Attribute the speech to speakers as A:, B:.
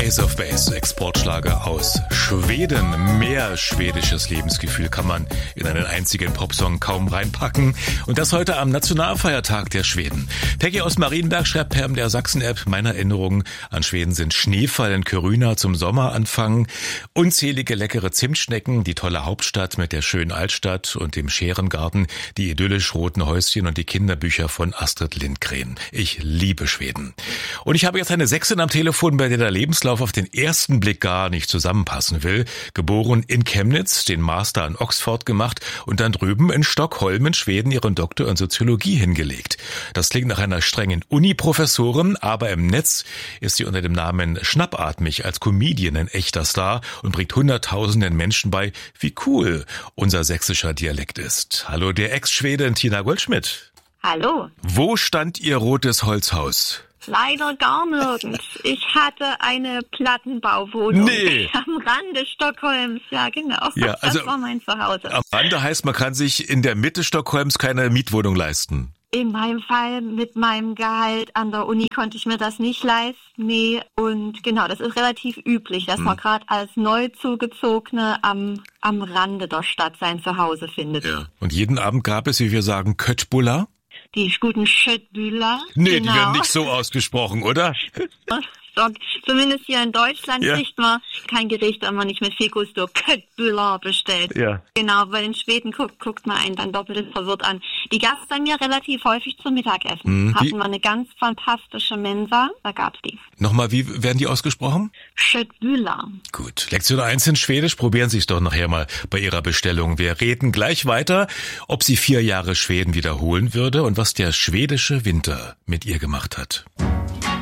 A: Ace of Base, Exportschlager aus Schweden. Mehr schwedisches Lebensgefühl kann man in einen einzigen Popsong kaum reinpacken. Und das heute am Nationalfeiertag der Schweden. Peggy aus Marienberg schreibt per der Sachsen-App: Meine Erinnerungen an Schweden sind Schneefall in Kiruna zum Sommeranfang, unzählige leckere Zimtschnecken, die tolle Hauptstadt mit der schönen Altstadt und dem Scherengarten, die idyllisch roten Häuschen und die Kinderbücher von Astrid Lindgren. Ich liebe Schweden. Und ich habe jetzt eine Sächsin am Telefon, bei der der Lebenslauf auf den ersten Blick gar nicht zusammenpassen will. Geboren in Chemnitz, den Master an Oxford gemacht und dann drüben in Stockholm in Schweden ihren Doktor in Soziologie hingelegt. Das klingt nach einer strengen Uni-Professorin, aber im Netz ist sie unter dem Namen Schnappatmig als Comedian ein echter Star und bringt Hunderttausenden Menschen bei, wie cool unser sächsischer Dialekt ist. Hallo, der Ex-Schwedin Tina Goldschmidt.
B: Hallo.
A: Wo stand Ihr rotes Holzhaus?
B: Leider gar nirgends. Ich hatte eine Plattenbauwohnung am Rande Stockholms. Ja, genau.
A: Ja, also
B: das war mein Zuhause.
A: Am Rande heißt, man kann sich in der Mitte Stockholms keine Mietwohnung leisten.
B: In meinem Fall mit meinem Gehalt an der Uni konnte ich mir das nicht leisten. Nee, und genau, das ist relativ üblich, dass man gerade als Neuzugezogene am Rande der Stadt sein Zuhause findet.
A: Ja. Und jeden Abend gab es, wie wir sagen, Köttbullar?
B: Die guten Schöttbühler.
A: Nee,
B: genau.
A: Die werden nicht so ausgesprochen, oder?
B: Zumindest hier in Deutschland kriegt man kein Gericht, wenn man nicht mit viel Gusto Köttbüller bestellt. Ja. Genau, weil in Schweden guckt man einen dann doppelt verwirrt an. Die gab es bei mir relativ häufig zum Mittagessen. Hatten wir eine ganz fantastische Mensa, da gab's die.
A: Nochmal, wie werden die ausgesprochen?
B: Köttbüller.
A: Gut, Lektion 1 in Schwedisch, probieren Sie es doch nachher mal bei Ihrer Bestellung. Wir reden gleich weiter, ob sie 4 Jahre Schweden wiederholen würde und was der schwedische Winter mit ihr gemacht hat.